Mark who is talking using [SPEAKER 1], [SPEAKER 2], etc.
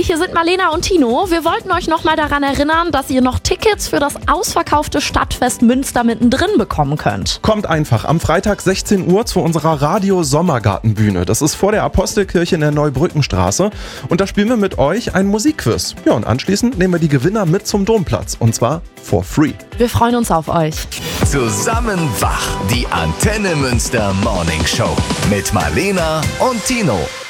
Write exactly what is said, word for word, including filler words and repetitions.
[SPEAKER 1] hier sind Marlena und Tino. Wir wollten euch nochmal daran erinnern, dass ihr noch Tickets für das ausverkaufte Stadtfest Münster mittendrin bekommen könnt.
[SPEAKER 2] Kommt einfach am Freitag sechzehn Uhr zu unserer Radio-Sommergartenbühne. Das ist vor der Apostelkirche in der Neubrückenstraße. Und da spielen wir mit euch ein Musikquiz. Ja, und anschließend nehmen wir die Gewinner mit zum Domplatz. Und zwar for free.
[SPEAKER 1] Wir freuen uns auf euch.
[SPEAKER 3] Zusammen wach, die Antenne Münster Morning Show mit Marlena und Tino.